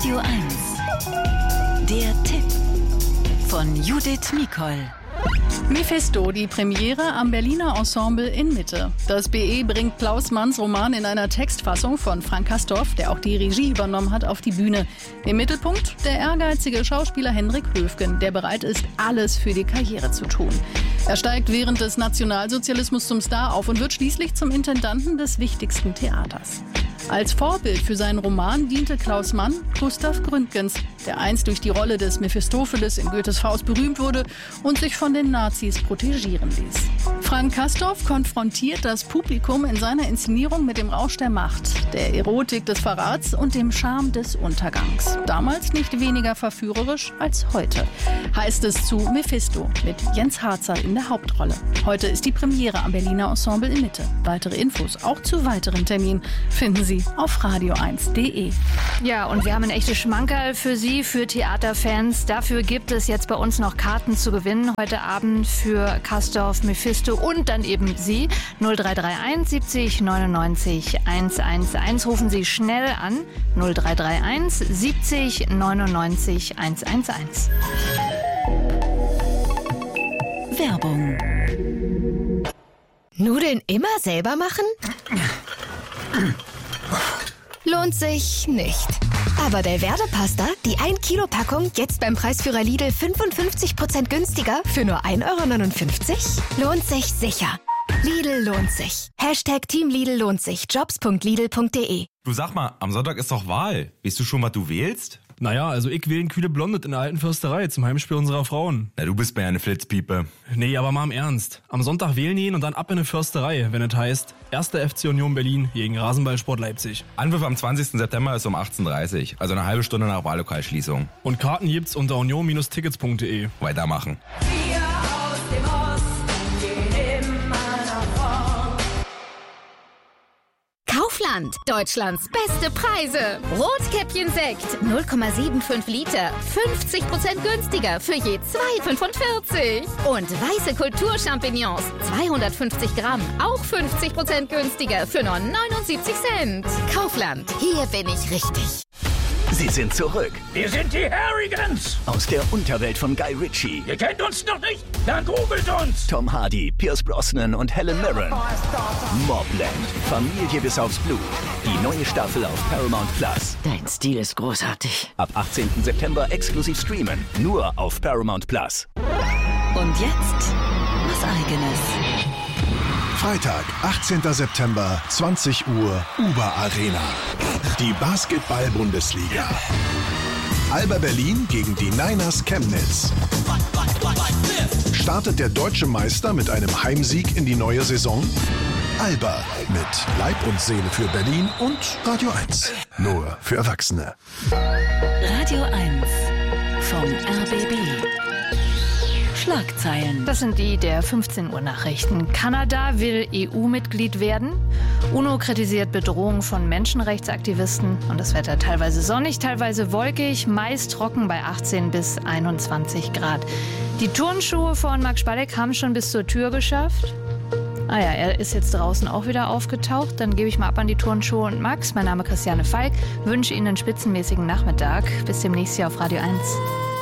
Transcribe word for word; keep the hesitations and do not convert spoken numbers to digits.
Radio eins. Der Tipp von Judith Mikol. Mephisto, die Premiere am Berliner Ensemble in Mitte. Das B E bringt Klaus Manns Roman in einer Textfassung von Frank Castorf, der auch die Regie übernommen hat, auf die Bühne. Im Mittelpunkt der ehrgeizige Schauspieler Henrik Höfgen, der bereit ist, alles für die Karriere zu tun. Er steigt während des Nationalsozialismus zum Star auf und wird schließlich zum Intendanten des wichtigsten Theaters. Als Vorbild für seinen Roman diente Klaus Mann Gustav Gründgens, der einst durch die Rolle des Mephistopheles in Goethes Faust berühmt wurde und sich von den Nazis protegieren ließ. Frank Castorf konfrontiert das Publikum in seiner Inszenierung mit dem Rausch der Macht, der Erotik des Verrats und dem Charme des Untergangs. Damals nicht weniger verführerisch als heute. Heißt es zu Mephisto mit Jens Harzer in der Hauptrolle. Heute ist die Premiere am Berliner Ensemble in Mitte. Weitere Infos auch zu weiteren Terminen finden Sie auf radio eins punkt de. Ja, und wir haben ein echtes Schmankerl für Sie, für Theaterfans. Dafür gibt es jetzt bei uns noch Karten zu gewinnen. Heute Abend für Castorf, Mephisto und dann eben Sie. null drei drei eins siebzig neunundneunzig hundertzelf. Rufen Sie schnell an. null drei drei eins siebzig neunundneunzig hundertelf. Werbung. Nudeln immer selber machen? Lohnt sich nicht. Aber Belverde-Pasta, die ein Kilo Packung, jetzt beim Preisführer Lidl fünfundfünfzig Prozent günstiger für nur ein Euro neunundfünfzig? Lohnt sich sicher. Lidl lohnt sich. Hashtag Team Lidl lohnt sich. Jobs punkt lidl punkt de. Du sag mal, am Sonntag ist doch Wahl. Weißt du schon, was du wählst? Naja, also ich wähle ein kühle Blondet in der alten Försterei zum Heimspiel unserer Frauen. Na, du bist mir ja eine Flitzpiepe. Nee, aber mal im Ernst. Am Sonntag wählen gehen und dann ab in eine Försterei, wenn es heißt erster F C Union Berlin gegen Rasenballsport Leipzig. Anpfiff am zwanzigsten September ist um achtzehn Uhr dreißig, also eine halbe Stunde nach Wahllokalschließung. Und Karten gibt's unter union Bindestrich tickets punkt de. Weitermachen. Wir aus dem Osten gehen immer nach vorn. Kaufland, Deutschlands beste Preise. Rotkäppchen-Sekt, null Komma fünfundsiebzig Liter, fünfzig Prozent günstiger für je zwei Komma fünfundvierzig. Und weiße Kulturchampignons, zweihundertfünfzig Gramm, auch fünfzig Prozent günstiger für nur neunundsiebzig Cent. Kaufland, hier bin ich richtig. Sie sind zurück Wir sind die Harrigans. aus der Unterwelt von Guy Ritchie. Ihr kennt uns noch nicht? Dann googelt uns. Tom Hardy, Pierce Brosnan und Helen Mirren. Mobland, Familie bis aufs Blut. Die neue Staffel auf Paramount Plus. Dein Stil ist großartig. Ab achtzehnten September exklusiv streamen. Nur auf Paramount Plus. Und jetzt was Eigenes. Freitag, achtzehnten September, zwanzig Uhr, Uber Arena. Die Basketball-Bundesliga. Alba Berlin gegen die Niners Chemnitz. Startet der deutsche Meister mit einem Heimsieg in die neue Saison? Alba mit Leib und Seele für Berlin und Radio eins. Nur für Erwachsene. Radio eins vom R B B. Schlagzeilen. Das sind die der fünfzehn Uhr Nachrichten. Kanada will E U-Mitglied werden. UNO kritisiert Bedrohung von Menschenrechtsaktivisten. Und das Wetter teilweise sonnig, teilweise wolkig, meist trocken bei achtzehn bis einundzwanzig Grad. Die Turnschuhe von Max Spalleck haben schon bis zur Tür geschafft. Ah ja, er ist jetzt draußen auch wieder aufgetaucht. Dann gebe ich mal ab an die Turnschuhe und Max. Mein Name ist Christiane Falk. Wünsche Ihnen einen spitzenmäßigen Nachmittag. Bis demnächst hier auf Radio eins.